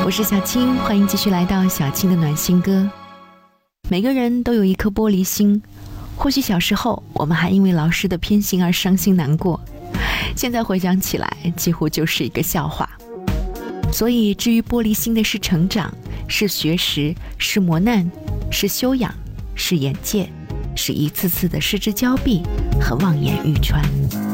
我是小青，欢迎继续来到小青的暖心歌。每个人都有一颗玻璃心，或许小时候我们还因为老师的偏心而伤心难过，现在回想起来几乎就是一个笑话。所以至于玻璃心的是成长，是学识，是磨难，是修养，是眼界，是一次次的失之交臂和望眼欲穿。